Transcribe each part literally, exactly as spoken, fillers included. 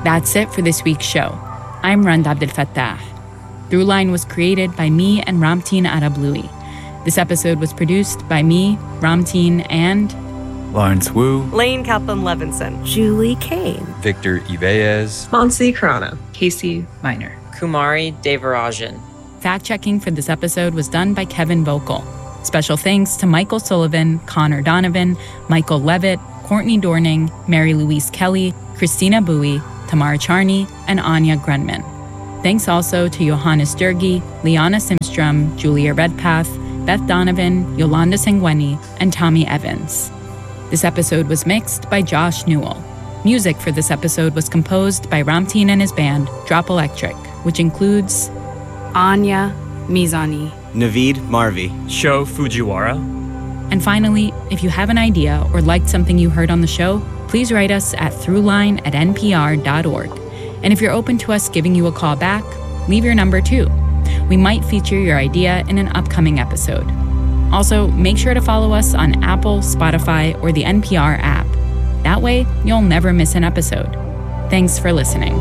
That's it for this week's show. I'm Rand Abdel Fattah. Throughline was created by me and Ramteen Arablouei. This episode was produced by me, Ramteen, and Lawrence Wu, Lane Kaplan-Levinson, Julie Kane, Victor Ibeez, Monsi Carano, Casey Minor, Kumari Devarajan. Fact-checking for this episode was done by Kevin Vogel. Special thanks to Michael Sullivan, Connor Donovan, Michael Levitt, Courtney Dorning, Mary Louise Kelly, Christina Bowie, Tamara Charney, and Anya Grunman. Thanks also to Johannes Durgi, Liana Simstrom, Julia Redpath, Beth Donovan, Yolanda Sengweni, and Tommy Evans. This episode was mixed by Josh Newell. Music for this episode was composed by Ramteen and his band, Drop Electric, which includes Anya Mizani, Naveed Marvi, Sho Fujiwara. And finally, if you have an idea or liked something you heard on the show, please write us at throughline at n p r dot org. And if you're open to us giving you a call back, leave your number too. We might feature your idea in an upcoming episode. Also, make sure to follow us on Apple, Spotify, or the N P R app. That way, you'll never miss an episode. Thanks for listening.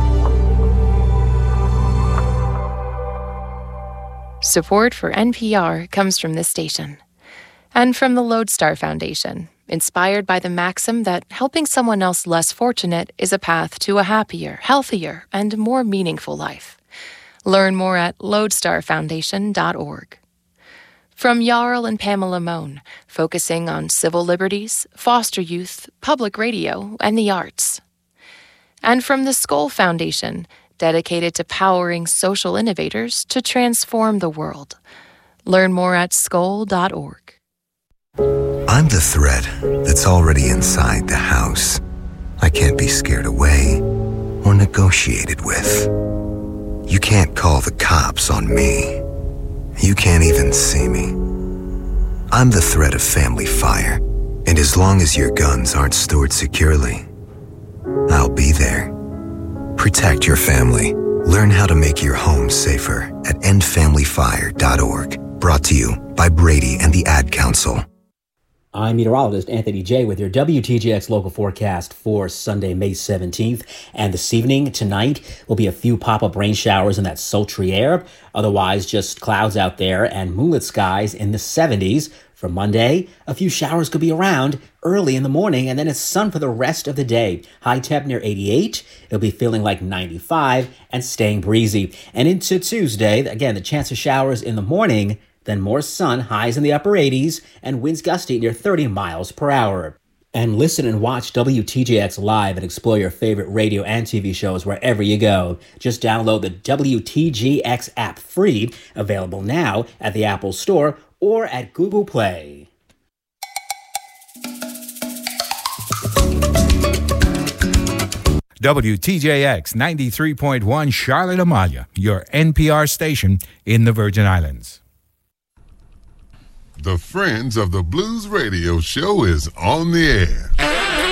Support for N P R comes from this station and from the Lodestar Foundation, inspired by the maxim that helping someone else less fortunate is a path to a happier, healthier, and more meaningful life. Learn more at lodestar foundation dot org. From Jarl and Pamela Mohn, focusing on civil liberties, foster youth, public radio, and the arts. And from the Skoll Foundation, dedicated to powering social innovators to transform the world. Learn more at skoll dot org. I'm the threat that's already inside the house. I can't be scared away or negotiated with. You can't call the cops on me. You can't even see me. I'm the threat of family fire, and as long as your guns aren't stored securely, I'll be there. Protect your family. Learn how to make your home safer at end family fire dot org. Brought to you by Brady and the Ad Council. I'm meteorologist Anthony J. with your W T J X local forecast for Sunday, May seventeenth. And this evening, tonight, will be a few pop-up rain showers in that sultry air. Otherwise, just clouds out there and moonlit skies in the seventies. For Monday, a few showers could be around early in the morning, and then it's sun for the rest of the day. High temp near eighty-eight. It'll be feeling like ninety-five and staying breezy. And into Tuesday, again, the chance of showers in the morning, then more sun, highs in the upper eighties, and winds gusty near thirty miles per hour. And listen and watch W T J X live and explore your favorite radio and T V shows wherever you go. Just download the W T J X app free, available now at the Apple Store or at Google Play. W T J X ninety-three point one Charlotte Amalia, your N P R station in the Virgin Islands. The Friends of the Blues Radio Show is on the air.